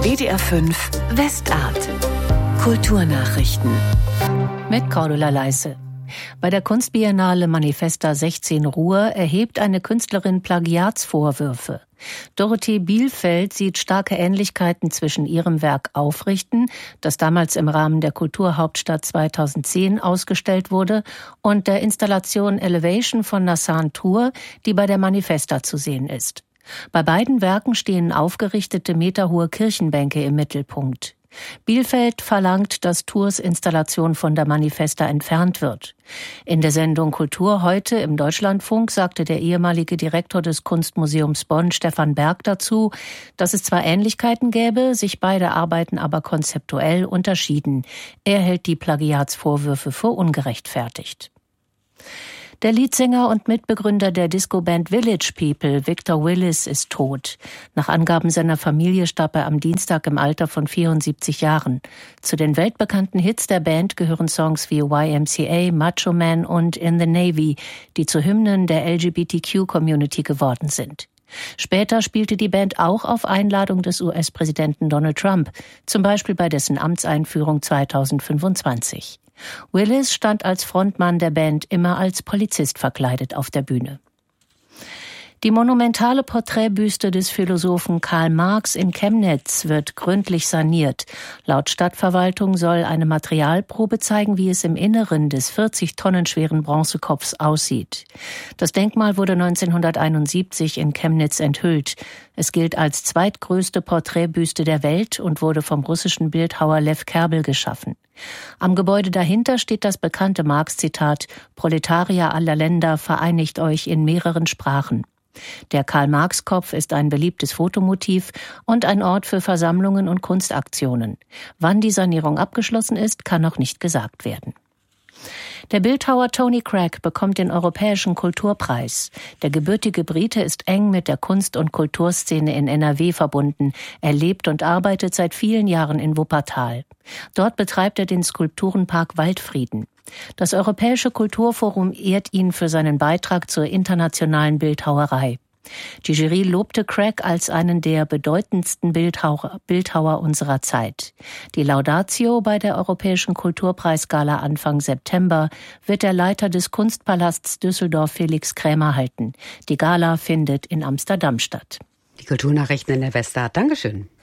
WDR 5 Westart. Kulturnachrichten. Mit Cordula Leisse. Bei der Kunstbiennale Manifesta 16 Ruhr erhebt eine Künstlerin Plagiatsvorwürfe. Dorothee Bielfeld sieht starke Ähnlichkeiten zwischen ihrem Werk Aufrichten, das damals im Rahmen der Kulturhauptstadt 2010 ausgestellt wurde, und der Installation Elevation von Nassan Tour, die bei der Manifesta zu sehen ist. Bei beiden Werken stehen aufgerichtete meterhohe Kirchenbänke im Mittelpunkt. Bielfeld verlangt, dass Tours Installation von der Manifesta entfernt wird. In der Sendung Kultur heute im Deutschlandfunk sagte der ehemalige Direktor des Kunstmuseums Bonn, Stefan Berg, dazu, dass es zwar Ähnlichkeiten gäbe, sich beide Arbeiten aber konzeptuell unterschieden. Er hält die Plagiatsvorwürfe für ungerechtfertigt. Der Leadsänger und Mitbegründer der Disco-Band Village People, Victor Willis, ist tot. Nach Angaben seiner Familie starb er am Dienstag im Alter von 74 Jahren. Zu den weltbekannten Hits der Band gehören Songs wie YMCA, Macho Man und In the Navy, die zu Hymnen der LGBTQ-Community geworden sind. Später spielte die Band auch auf Einladung des US-Präsidenten Donald Trump, zum Beispiel bei dessen Amtseinführung 2025. Willis stand als Frontmann der Band immer als Polizist verkleidet auf der Bühne. Die monumentale Porträtbüste des Philosophen Karl Marx in Chemnitz wird gründlich saniert. Laut Stadtverwaltung soll eine Materialprobe zeigen, wie es im Inneren des 40 Tonnen schweren Bronzekopfs aussieht. Das Denkmal wurde 1971 in Chemnitz enthüllt. Es gilt als zweitgrößte Porträtbüste der Welt und wurde vom russischen Bildhauer Lew Kerbel geschaffen. Am Gebäude dahinter steht das bekannte Marx-Zitat: Proletarier aller Länder, vereinigt euch in mehreren Sprachen. Der Karl-Marx-Kopf ist ein beliebtes Fotomotiv und ein Ort für Versammlungen und Kunstaktionen. Wann die Sanierung abgeschlossen ist, kann noch nicht gesagt werden. Der Bildhauer Tony Craig bekommt den Europäischen Kulturpreis. Der gebürtige Brite ist eng mit der Kunst- und Kulturszene in NRW verbunden. Er lebt und arbeitet seit vielen Jahren in Wuppertal. Dort betreibt er den Skulpturenpark Waldfrieden. Das Europäische Kulturforum ehrt ihn für seinen Beitrag zur internationalen Bildhauerei. Die Jury lobte Craig als einen der bedeutendsten Bildhauer unserer Zeit. Die Laudatio bei der Europäischen Kulturpreisgala Anfang September wird der Leiter des Kunstpalasts Düsseldorf Felix Krämer halten. Die Gala findet in Amsterdam statt. Die Kulturnachrichten in der Westart. Dankeschön.